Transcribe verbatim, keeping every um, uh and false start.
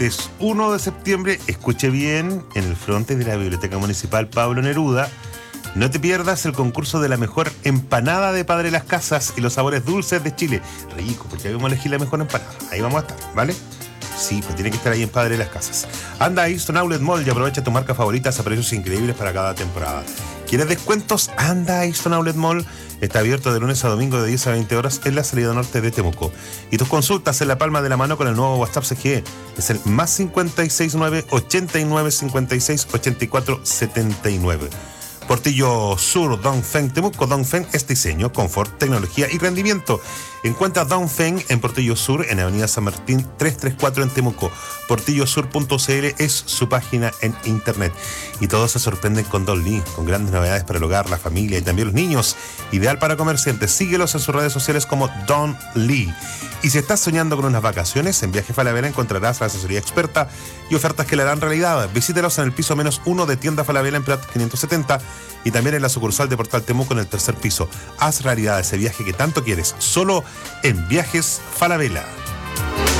Es uno de septiembre, escuche bien, en el fronte de la Biblioteca Municipal Pablo Neruda. No te pierdas el concurso de la mejor empanada de Padre Las Casas y los sabores dulces de Chile. Rico, porque ahí vamos a elegir la mejor empanada. Ahí vamos a estar, ¿vale? Sí, pues tiene que estar ahí en Padre Las Casas. Anda a Easton Outlet Mall y aprovecha tus marcas favoritas a precios increíbles para cada temporada. ¿Quieres descuentos? Anda a Easton Outlet Mall. Está abierto de lunes a domingo de diez a veinte horas en la salida norte de Temuco. Y tus consultas en la palma de la mano con el nuevo WhatsApp C G E. Es el más cincuenta y seis nueve, ochenta y nueve, cincuenta y seis, ochenta y cuatro, setenta y nueve. Portillo Sur Dongfeng Temuco. Dongfeng es diseño, confort, tecnología y rendimiento. Encuentra Dongfeng en Portillo Sur, en Avenida San Martín trescientos treinta y cuatro en Temuco. portillo sur punto c l es su página en internet. Y todos se sorprenden con Don Lee, con grandes novedades para el hogar, la familia y también los niños. Ideal para comerciantes. Síguelos en sus redes sociales como Don Lee. Y si estás soñando con unas vacaciones, en Viaje Falabella encontrarás la asesoría experta y ofertas que le harán realidad. Visítelos en el piso menos uno de Tienda Falabella en Prat quinientos setenta y también en la sucursal de Portal Temuco en el tercer piso. Haz realidad ese viaje que tanto quieres, solo en Viajes Falabella.